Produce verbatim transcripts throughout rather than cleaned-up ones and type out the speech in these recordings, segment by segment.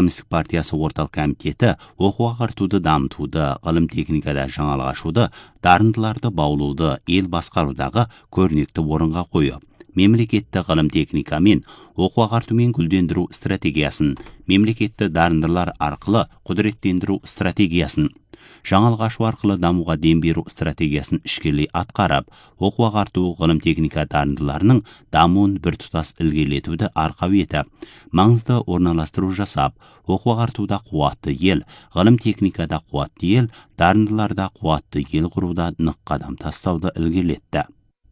коммунистік партиясы орталық комитеті оқу ағартуды дамытуды, ғылым техникада жаңалық ашуды, дарындыларды баулуды ел басқарудағы көрнекті орынға қойып, мемлекетті ғылым техника мен оқу ағартумен гүлдендіру стратегиясын, мемлекетті дарындылар арқылы құдіреттендіру стратегиясын, жаңалық ашу арқылы дамуға дем беру стратегиясын ішкерлей атқарып, оқу ағарту ғылым техника дарындыларының дамуын біртұтас ілгерілетуді арқау етіп, маңызды орналастыру жасап, оқу ағартуда қуатты ел, ғылым техникада қуатты ел, дарындыларда қуатты ел құруда нық қадам тастауды ілгерілетті.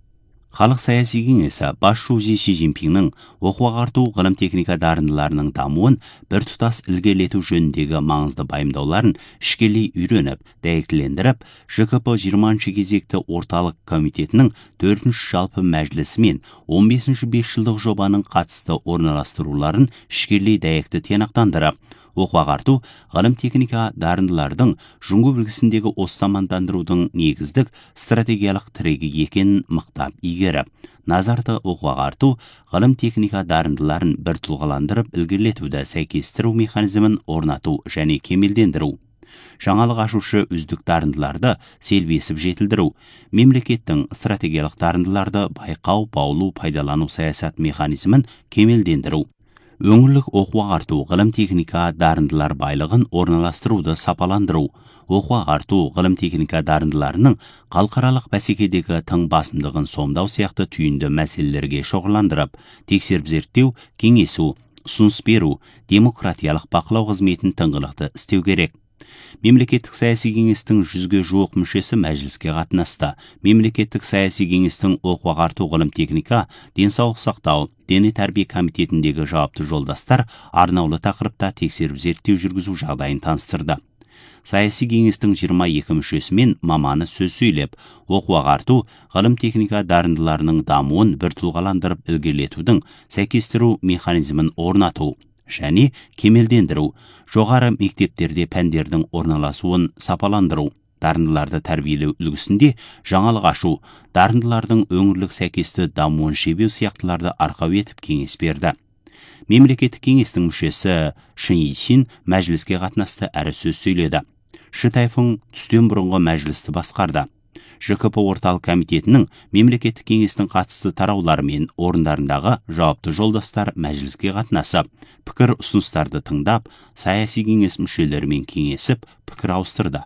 Халық саяси кеңесі бас шужи Ши Цзиньпиннің оқу ағарту ғылым техника дарындыларының дамуын біртұтас ілгерілету жөніндегі маңызды байымдауларын ішкелей үйреніп, дәйектілендіріп, Ж К П жиырманшы кезекті орталық комитетінің төртінші жалпы мәжілісі мен он бесінші бесжылдық жобаның қатысты орналастыруларын ішкелей дәйекті тиянақтандырып, оқу ағарту ғылым техника дарындылардың жұңғы білгісіндегі осы замандандырудың негіздік стратегиялық тірегі екенін мықтап игеріп, назарды оқу ағарту ғылым техника дарындыларын бір тұлғаландырып ілгерілетуді сәйкестіру механизмін орнату және кемелдендіру, жаңалық ашушы үздік дарындыларды селбесіп жетілдіру, мемлекеттің стратегиялық дарындыларды байқау, баулу, пайдалану саясат механизмін кемелдендіру, өңірлік оқу ағарту ғылым техника дарындылар байлығын орналастыруды сапаландыру, оқу ағарту ғылым техника дарындыларының халықаралық бәсекедегі тың басымдығын сомдау сияқты түйінді мәселелерге шоғырландырып, тексеріп зерттеу, кеңесу, ұсыныс беру, демократиялық бақылау қызметін тыңғылықты істеу керек. Мемлекеттік саяси кеңестің жүзге жуық мүшесі мәжіліске қатынасты. Мемлекеттік саяси кеңестің оқу ағарту ғылым техника, денсаулық сақтау, дене тәрбие комитетіндегі жауапты жолдастар арнаулы тақырыпта тексеріп зерттеу жүргізу жағдайын таныстырды. Саяси кеңестің жиырма екі мүшесі мен маманы сөз сөйлеп, оқу ағарту ғылым техника дарындыларының дамуын бір тұлғаландырып ілгерілетудің сәйкестіру механизмін орнату және кемелдендіру, жоғары мектептерде пәндердің орналасуын сапаландыру, дарындыларды тәрбиелеу үлгісінде жаңалық ашу, дарындылардың өңірлік сәйкесті дамуын шебеу сияқтыларды арқау етіп кеңес берді. Мемлекеттік кеңестің мүшесі Шин Йичин мәжіліске қатынасты әрі сөз сөйледі. Ши Тайфун түстен бұрынғы мәжілісті басқарды. Ж К П орталық комитетінің мемлекеттік кеңестің қатысты тараулары мен орындарындағы жауапты жолдастар мәжіліске қатынасып, пікір ұсыныстарды тыңдап, саяси кеңес мүшелерімен кеңесіп, пікір ауыстырды.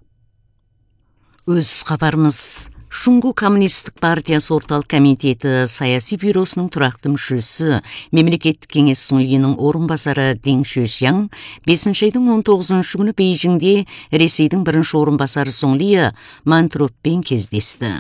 Өз хабарымыз Шуңгу коммунистік партиясы орталық комитеті саяси бюросының тұрақты мүшесі, мемлекеттік кеңес үйінің орынбасары Дин Шуэшян бесінші айдың он тоғызыншы күні Бейжіңде Ресейдің бірінші орынбасары Соң Ли Мантроппен кездесті.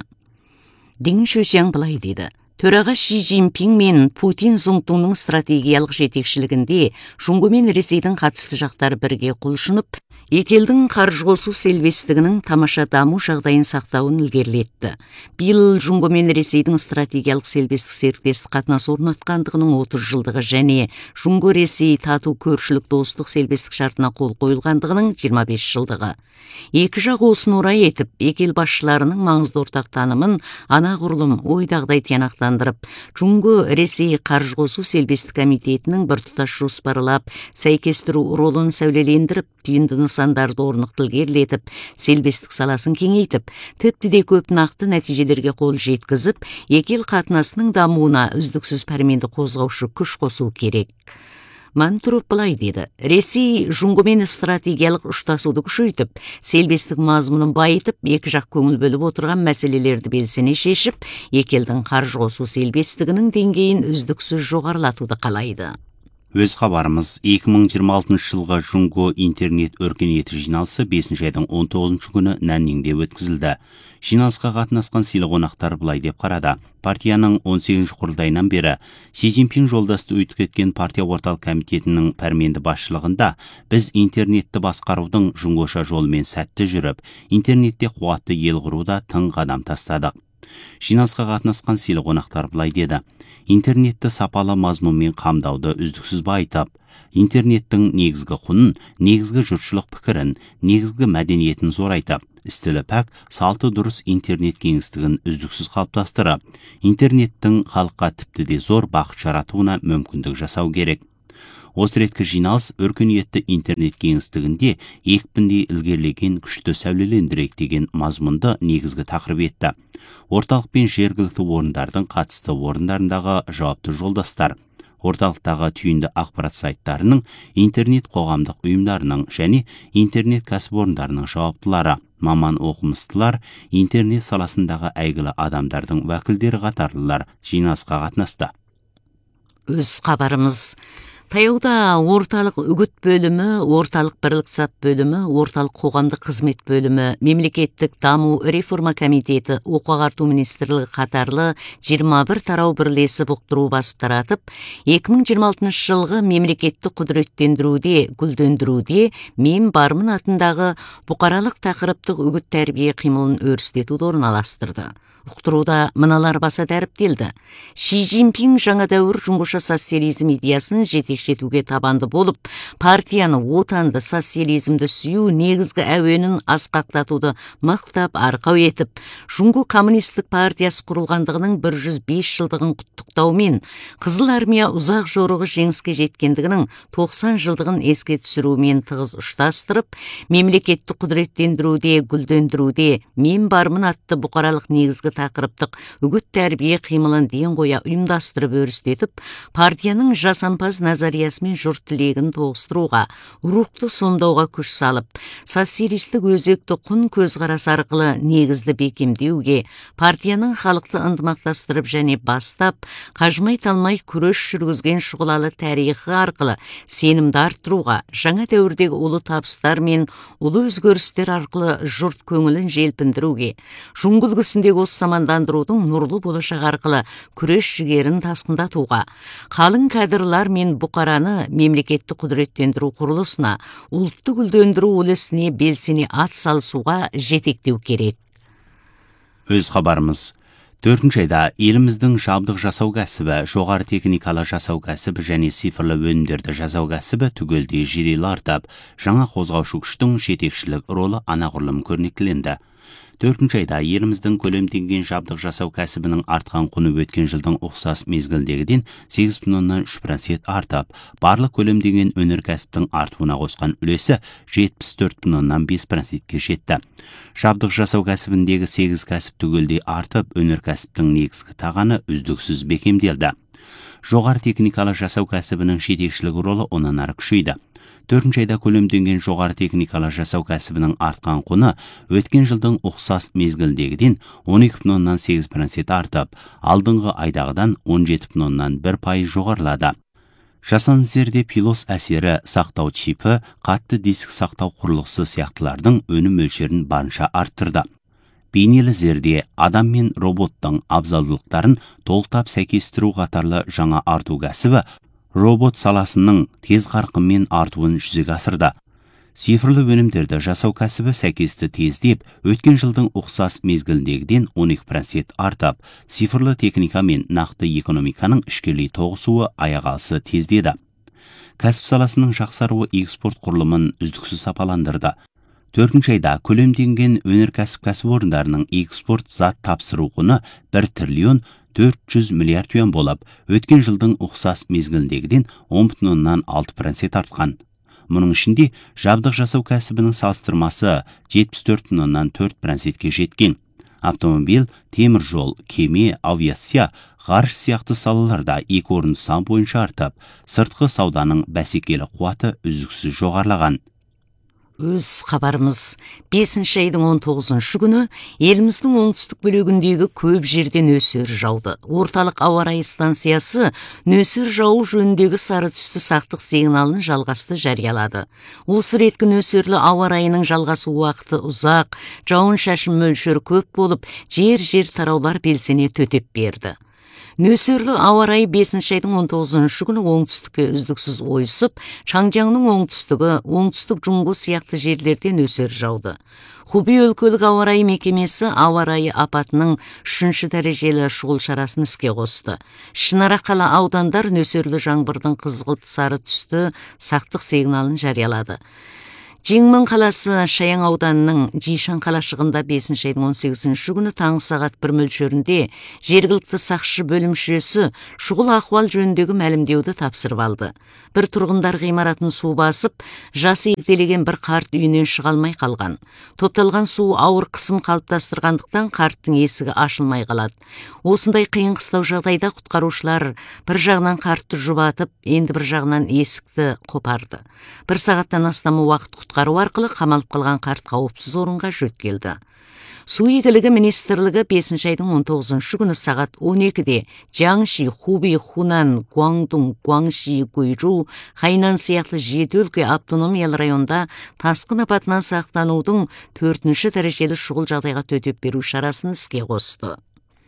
Дин Шуэшян былай деді: Төраға Ши Цзиньпин мен Путин Зоңтунның стратегиялық жетекшілігінде Шуңгу мен Ресейдің қатысты жақтары бірге құлшынып, екі елдің қаржы қосу селбестігінің тамаша даму жағдайын сақтауын ілгерілетті. Биыл Жұңғы мен Ресейдің стратегиялық селбестік серіктестік қатынас орнатқандығының отыз жылдығы және Жұңғы Ресей тату көршілік достық селбестік шартына қол қойылғандығының жиырма бес жылдығы. Екі жақ осыны орай етіп, екі ел басшыларының маңызды ортақ танымын анағұрлым ойдағыдай тиянақтандырып, Жұңғы Ресей қаржы қосу селбестік комитетінің біртұтас жоспарлап, сәйкестіру ролын сәулелендіріп, түйінді нысандарды орнықты ілгерілетіп, селбестік саласын кеңейтіп, тіпті де көп нақты нәтижелерге қол жеткізіп, екі ел қатынасының дамуына үздіксіз пәрменді қозғаушы күш қосу керек. Мантроп былай деді: Ресей Жұңғымен стратегиялық ұштасуды күшейтіп, селбестік мазмұнын байытып, екі жақ көңіл бөліп отырған мәселелерді белсене шешіп, екі елдің қаржы қосу селбестігінің деңгейін үздіксіз жоғарылатуды қалайды. Өз хабарымыз екі мың жиырма алтыншы жылғы Жұңғы интернет өркениеті жиналысы бесінші айдың он тоғызыншы күні Наннинде өткізілді. Жиналысқа қатынасқан сыйлы қонақтар былай деп қарады: партияның он сегізінші құрылтайынан бері Ши Цзиньпин жолдасты өтіп кеткен партия орталық комитетінің пәрменді басшылығында біз интернетті басқарудың жұңғыша жолымен сәтті жүріп, интернетте қуатты ел құруда тың қадам тастадық. Жиналысқа қатынасқан сыйлы қонақтар былай деді: интернетті сапалы мазмұнмен қамдауды үздіксіз байытып, интернеттің негізгі құнын, негізгі жұртшылық пікірін, негізгі мәдениетін зорайтып, істілі пәк, салты дұрыс интернет кеңістігін үздіксіз қалыптастырып, интернеттің халыққа тіпті де зор бақыт жаратуына мүмкіндік жасау керек. Осы реткі жиналыс өркениетті интернет кеңістігінде екпіндей ілгерілеген күшті сәулелендірейік деген мазмұнды негізгі тақырып етті. Орталық пен жергілікті орындардың қатысты орындарындағы жауапты жолдастар, орталықтағы түйінді ақпарат сайттарының, интернет қоғамдық ұйымдарының және интернет кәсіпорындарының жауаптылары, маман оқымыстылар, интернет саласындағы әйгілі адамдардың уәкілдері қатарлылар жиналысқа қатынасты. Өз хабарымыз. Таяуда орталық үгіт бөлімі, орталық бірлік сап бөлімі, орталық қоғамдық қызмет бөлімі, мемлекеттік даму реформа комитеті, оқу ағарту министрлігі қатарлы жиырма бір тарау бірлесіп ұқтыру басып таратып, екі мың жиырма алтыншы жылғы мемлекеттік құдіреттендіруде, гүлдендіруде мен бармын атындағы бұқаралық тақырыптық үгіт тәрбие қимылын өрістетуді орналастырды. Ұқтыруда мыналар баса дәріптелді. Ши Цзиньпин жаңа дәуір жұңғыша социализм идеясын жетекшетуге табанды болып, партияны отанды социализмді сүю негізгі әуенін асқақтатуды мақтап арқау етіп, жұңғы коммунистік партиясы құрылғандығының бір жүз бес жылдығын құттықтаумен, Қызыл армия ұзақ жорығы жеңіске жеткендігінің тоқсан жылдығын еске түсірумен тығыз ұштастырып, мемлекетті құдіреттендіруде, гүлдендіруде мен бармын атты бұқаралық негізгі тақырыптық үгіт тәрбие қимылын ден қоя ұйымдастырып өрістетіп, партияның жасампаз назариясымен жұрт тілегін тоғыстыруға, рухты сомдауға күш салып, социалистік өзекті құн көзқарас арқылы негізді бекемдеуге, партияның халықты ынтымақтастырып және бастап, қажымай талмай күрес жүргізген шұғылалы тарихы арқылы сенімді арттыруға, жаңа дәуірдегі ұлы табыстар мен ұлы өзгерістер арқылы жұрт көңілін желпіндіруге, жұңғы үлгісіндегі осы замандандырудың нұрлы болашақ арқылы күрес жігерін тасқындатуға, қалың кадрлар мен бұқараны мемлекетті құдіреттендіру құрылысына, ұлтты гүлдендіру үлісіне белсене ат салысуға жетектеу керек. Өз хабарымыз. Төртінші айда еліміздің жабдық жасау кәсібі, жоғары техникалы жасау кәсібі және цифрлы өнімдерді жасау кәсібі түгелдей жедел артып, жаңа қозғаушы күштің жетекшілік ролы анағұрлым көрнектіленді. Төртінші айда еліміздің көлемденген жабдық жасау кәсібінің артқан құны өткен жылдың ұқсас мезгілдегіден сегіз бүтін оннан үш процент артып, барлық көлемденген өнеркәсіптің артуына қосқан үлесі жетпіс төрт бүтін оннан бес процентке жетті. Жабдық жасау кәсібіндегі сегіз кәсіп түгелдей артып, өнеркәсіптің негізгі тағаны үздіксіз бекемделді. Жоғары техникалы жасау кәсібінің жетекшілік ролы онан ары күшейді. Төртінші айда көлемденген жоғары техникалы жасау кәсібінің артқан құны өткен жылдың ұқсас мезгілдегіден он екі бүтін оннан сегіз процент артып, алдыңғы айдағыдан он жеті бүтін оннан бір пайыз жоғарылады. Жасанды зерде пилос әсері, сақтау чипі, қатты диск сақтау құрылғысы сияқтылардың өнім мөлшерін барынша арттырды. Бейнелі зерде адам мен роботтың абзалдылықтарын толықтап сәйкестіру қатарлы жаңа арту кәсібі робот саласының тез қарқынмен артуын жүзеге асырды. Цифрлы өнімдерді жасау кәсібі сәйкесті тездеп, өткен жылдың ұқсас мезгілдегіден он екі процент артып, цифрлы техника мен нақты экономиканың ішкерлей тоғысуы аяқ алысы тездеді. Кәсіп саласының жақсаруы экспорт құрылымын үздіксіз сапаландырды. Төртінші айда көлемденген өнеркәсіп кәсіпорындарының экспорт зат тапсыру құны бір триллион төрт жүз миллиард юан болып, өткен жылдың ұқсас мезгілдегіден он бүтін оннан алты процент артқан. Мұның ішінде жабдық жасау кәсібінің салыстырмасы жетпіс төрт бүтін оннан төрт процентке жеткен. Автомобиль, темір жол, кеме, авиация, ғарыш сияқты салаларда екі орын сан бойынша артып, сыртқы сауданың бәсекелі қуаты үздіксіз жоғарылаған. Өз хабарымыз. бесінші айдың он тоғызыншы күні еліміздің оңтүстік бөлігіндегі көп жерде нөсер жауды. Орталық ауа райы станциясы нөсер жауы жөніндегі сары түсті сақтық сигналын жалғасты жариялады. Осы реткі нөсерлі ауа райының жалғасу уақыты ұзақ, жауын шашын мөлшері көп болып, жер-жер тараулар белсене төтеп берді. Нөсерлі ауа райы бесінші айдың он тоғызыншы күні оңтүстікке үздіксіз ойысып, Шаңжаңның оңтүстігі, оңтүстік Жұңғы сияқты жерлерде нөсер жауды. Хубей өлкөлік ауа райы мекемесі ауа райы апатының үшінші дәрежелі шұғыл шарасын іске қосты. Шынара қала аудандар нөсерлі жаңбырдың қызғылт сары түсті сақтық сигналын жариялады. Жеңмін қаласы Шаяң ауданының Жишан қалашығында бесінші айдың он сегізінші күні таңғы сағат бір мөлшерінде жергілікті сақшы бөлімшесі шұғыл ахуал жөніндегі мәлімдеуді тапсырып алды. Бір тұрғындар ғимаратын су басып, жасы егделеген бір қарт үйінен шыға алмай қалған. Топталған су ауыр қысым қалыптастырғандықтан қарттың есігі ашылмай қалады. Осындай қиын қыстау жағдайда құтқарушылар бір жағынан қартты жұбатып, енді бір жағынан есікті қопарды. Бір сағаттан астам уақыт құтқару арқылы қамалып қалған қарт қауіпсіз орынға жөткелді. Су игілігі министрлігі бесінші айдың он тоғызыншы күні сағат он екіде Jiangxi, Хубей, Хунан, Гуандун, Гуаңши, Гуйжу, Хайнан сияқты жеті өлке автономиялы районда тасқын апатынан сақтанудың төртінші дәрежелі шұғыл жағдайға төтеп беру шарасын іске қосты.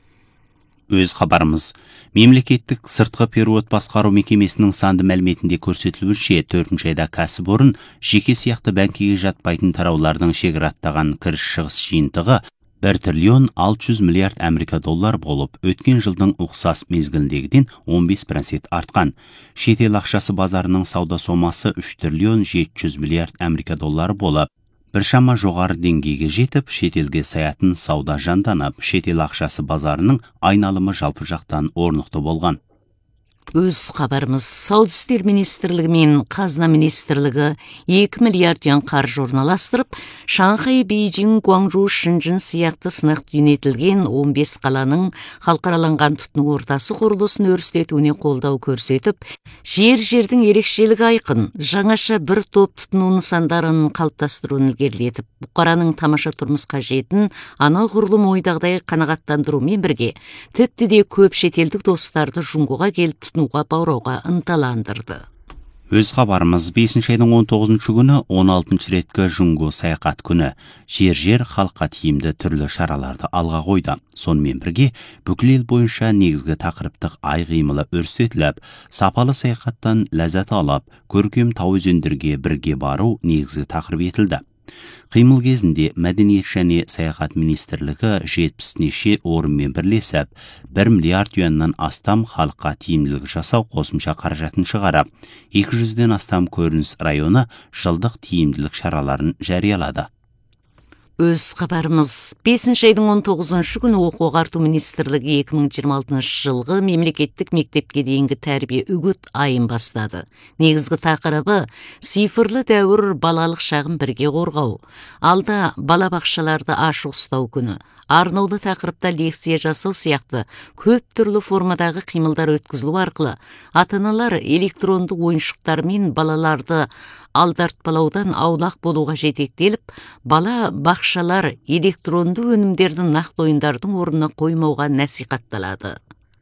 Өз хабарымыз. Мемлекеттік сыртқы период басқару мекемесінің санды мәліметінде көрсетілуінше, төртінші айда кәсіпорын жеке сияқты бәңкеге жатпайтын тараулардың шегіраттаған кіріс шығыс жиынтығы бір триллион алты жүз миллиард Америка доллар болып, өткен жылдың ұқсас мезгіліндегіден он бес процент артқан. Шетел ақшасы базарының сауда сомасы үш триллион жеті жүз миллиард Америка доллары болып, біршама жоғары деңгейге жетіп, шетелге саятын сауда жанданып, шетел ақшасы базарының айналымы жалпы жақтан орнықты болған. Өз хабарымыз. Сауда істер министрлігі мен қазына министрлігі екі миллиард юан қаржы орналастырып, Шанхай, Бейжің, Гуаңжу, Шэньчжэн сияқты сынақ түйнетілген он бес қаланың халықараланған тұтыну ордасы құрылысын өрістетуіне қолдау көрсетіп, жер-жердің ерекшелігі айқын, жаңаша бір топ тұтыну нысандарын қалыптастыруын ілгерілетіп, бұқараның тамаша тұрмыс қажетін анағұрлым ойдағыдай қанағаттандырумен бірге, тіпті де көп шетелдік достарды Жұңғоға келіп тұтынуға баурауға ынталандырды. Өз хабарымыз. Бесінші айдың он тоғызыншы күні он алтыншы реткі Жұңго саяхат күні. Жер-жер халыққа тиімді түрлі шараларды алға қойды. Сонымен бірге бүкіл ел бойынша негізгі тақырыптық ай қимылы өрістетіліп, сапалы саяхаттан ләззат алып, көркем тау өзендерге бірге бару негізгі тақырып етілді. Қимыл кезінде мәдениет және саяхат министрлігі жетпіс орынмен бірлесіп, бір миллиард юаннан астам халыққа тиімділік жасау қосымша қаражатын шығарып, екі жүзден астам көрініс районы жылдық тиімділік шараларын жариялады. Өз хабарымыз. Бесінші айдың он тоғызыншы күні оқу ағарту министрлігі екі мың жиырма алтыншы жылғы мемлекеттік мектепке дейінгі тәрбие үгіт айын бастады. Негізгі тақырыбы цифрлы дәуір балалық шағын бірге қорғау. Алда балабақшаларды ашық ұстау күні. Арнаулы тақырыпта лекция жасау сияқты көп түрлі формадағы қимылдар өткізілу арқылы ата-аналар электронды ойыншықтар мен балаларды алдартпалаудан аулақ болуға жетектеліп, бала бақшалар электронды өнімдерді нақты ойындардың орнына қоймауға насихатталады.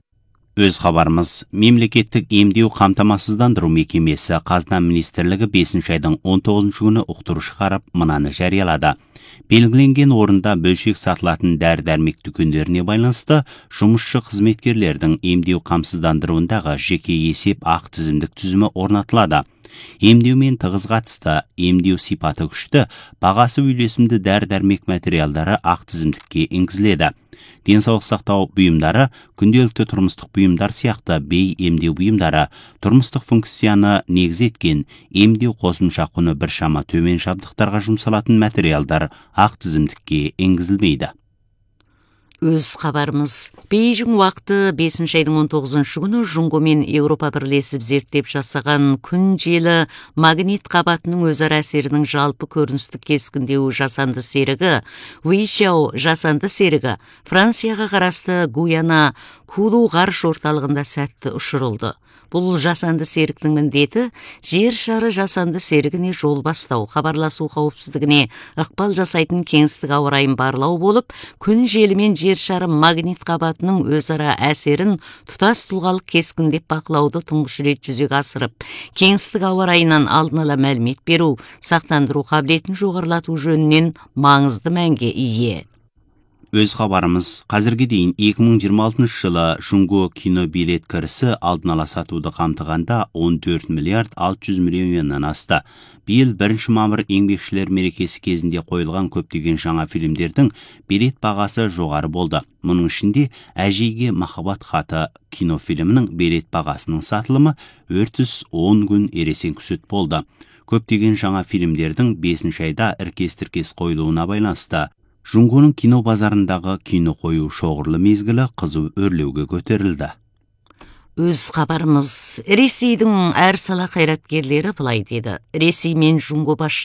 Өз хабарымыз. Мемлекеттік емдеу қамтамасыздандыру мекемесі Қазына министрлігі бесінші айдың он тоғызыншы күні ұқтыру шығарып, мынаны жариялады. Белгіленген орында бөлшек сатылатын дәрі-дәрмек дүкендеріне байланысты жұмысшы қызметкерлердің емдеу қамсыздандыруындағы жеке есеп ақ тізімдік түзімі орнатылады. Емдеумен тығыз қатысты, емдеу сипаты күшті, бағасы үйлесімді дәрі-дәрмек материалдары ақ тізімдікке енгізіледі. Денсаулық сақтау бұйымдары, күнделікті тұрмыстық бұйымдар сияқты бей емдеу бұйымдары, тұрмыстық функцияны негіз еткен емдеу қосымша құны біршама төмен жабдықтарға жұмсалатын материалдар ақ тізімдікке енгізілмейді. Өз хабарымыз. Бейжің уақыты бесінші айдың он тоғызыншы күні Жұңго мен Еуропа бірлесіп зерттеп жасаған күн желі магнит қабатының өзара әсерінің жалпы көріністік кескіндеуі жасанды серігі Вейшау жасанды серігі Францияға қарасты Гуяна Кулу ғарыш орталығында сәтті ұшырылды. Бұл жасанды серіктің міндеті жер шары жасанды серігіне жол бастау, хабарласу қауіпсіздігіне ықпал жасайтын кеңістік ауа райын барлау болып, күн желі мен жер шары магнит қабатының өзара әсерін тұтас тұлғалық кескіндеп бақылауды тұңғыш рет жүзеге асырып, кеңістік ауа райынан алдын ала мәлімет беру, сақтандыру қабілетін жоғарылату жөнінен маңызды мәнге ие. Өз хабарымыз. Қазірге дейін екі мың жиырма алтыншы жылы Жұңго кино билет кірісі алдын ала сатуды қамтығанда он төрт миллиард алты жүз миллион юаннан асты. Биыл бірінші мамыр еңбекшілер мерекесі кезінде қойылған көптеген жаңа фильмдердің билет бағасы жоғары болды. Мұның ішінде Әжейге махаббат хаты кинофильмінің билет бағасының сатылымы төрт жүз он күн ересен күсет болды. Көптеген жаңа фильмдердің бесінші айда іркес-тіркес қойылуына байланысты Жұңгоның кино базарындағы кино қою шоғырлы мезгілі қызу өрлеуге көтерілді. Өз хабарымыз Ресейдің әр сала қайраткерлері былай деді. Ресей мен Жұңго